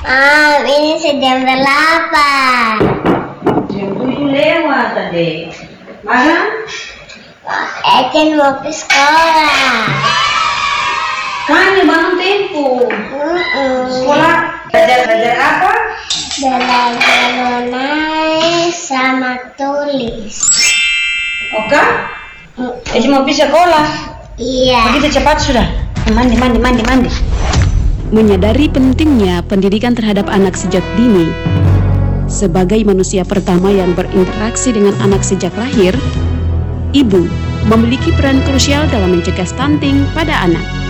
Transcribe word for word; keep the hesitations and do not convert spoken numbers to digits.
Mam, ini jam delapan. Jam tujuh lewat tadi. Mana? Eken mau ke sekolah. Kan bangun tempo. Mm-mm. Sekolah belajar-belajar apa? Belajar menulis sama tulis. Oke? Jadi mau pergi sekolah. Iya. Begitu cepat sudah. Mandi, mandi, mandi, mandi. Menyadari pentingnya pendidikan terhadap anak sejak dini, sebagai manusia pertama yang berinteraksi dengan anak sejak lahir, ibu memiliki peran krusial dalam mencegah stunting pada anak.